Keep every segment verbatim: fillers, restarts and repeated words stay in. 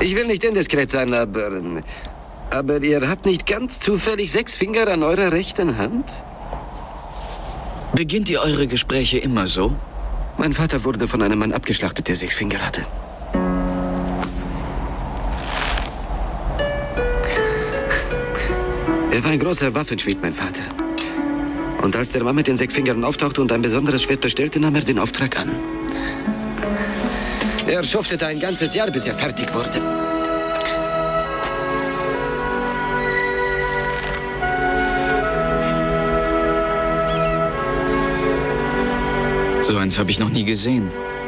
Ich will nicht indiskret sein, aber... Aber ihr habt nicht ganz zufällig sechs Finger an eurer rechten Hand? Beginnt ihr eure Gespräche immer so? Mein Vater wurde von einem Mann abgeschlachtet, der sechs Finger hatte. Er war ein großer Waffenschmied, mein Vater. Und als der Mann mit den sechs Fingern auftauchte und ein besonderes Schwert bestellte, nahm er den Auftrag an. Er schuftete ein ganzes Jahr, bis er fertig wurde. So eins habe ich noch nie gesehen.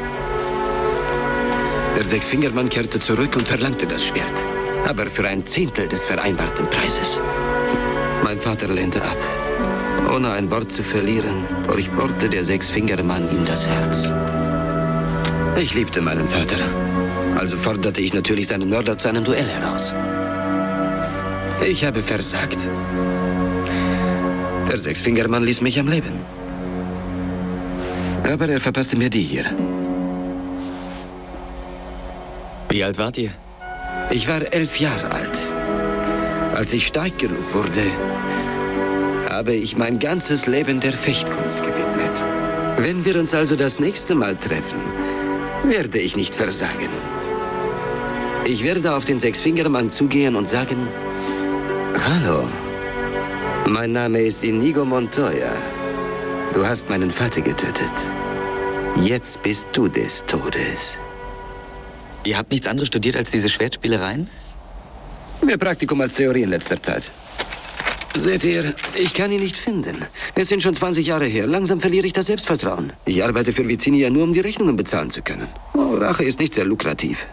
Der Sechsfingermann kehrte zurück und verlangte das Schwert. Aber für ein Zehntel des vereinbarten Preises. Mein Vater lehnte ab. Ohne ein Wort zu verlieren, durchbohrte der Sechsfingermann ihm das Herz. Ich liebte meinen Vater. Also forderte ich natürlich seinen Mörder zu einem Duell heraus. Ich habe versagt. Der Sechsfingermann ließ mich am Leben. Aber er verpasste mir die hier. Wie alt wart ihr? Ich war elf Jahre alt. Als ich stark genug wurde, habe ich mein ganzes Leben der Fechtkunst gewidmet. Wenn wir uns also das nächste Mal treffen, werde ich nicht versagen. Ich werde auf den Sechsfingermann zugehen und sagen: Hallo, mein Name ist Inigo Montoya. Du hast meinen Vater getötet. Jetzt bist du des Todes. Ihr habt nichts anderes studiert als diese Schwertspielereien? Mehr Praktikum als Theorie in letzter Zeit. Seht ihr, ich kann ihn nicht finden. Es sind schon zwanzig Jahre her. Langsam verliere ich das Selbstvertrauen. Ich arbeite für Vicinia nur, um die Rechnungen bezahlen zu können. Oh, Rache ist nicht sehr lukrativ.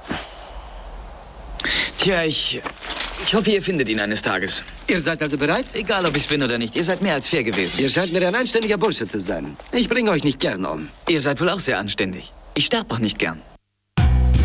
Tja, ich... Ich hoffe, ihr findet ihn eines Tages. Ihr seid also bereit? Egal, ob ich's bin oder nicht. Ihr seid mehr als fair gewesen. Ihr scheint mir ein anständiger Bursche zu sein. Ich bringe euch nicht gern um. Ihr seid wohl auch sehr anständig. Ich sterbe auch nicht gern.